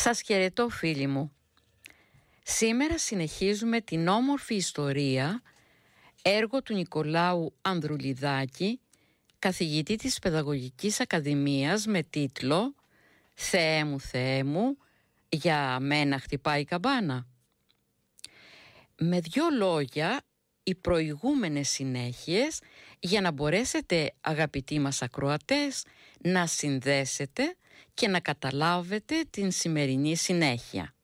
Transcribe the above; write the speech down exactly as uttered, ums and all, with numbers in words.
Σας χαιρετώ φίλοι μου. Σήμερα συνεχίζουμε την όμορφη ιστορία, έργο του Νικολάου Ανδρουλιδάκη, καθηγητή της Παιδαγωγικής Ακαδημίας, με τίτλο «Θεέ μου, Θεέ μου, για μένα χτυπάει η καμπάνα». Με δύο λόγια οι προηγούμενες συνέχειες, για να μπορέσετε, αγαπητοί μας ακροατές, να συνδέσετε και να καταλάβετε την σημερινή συνέχεια.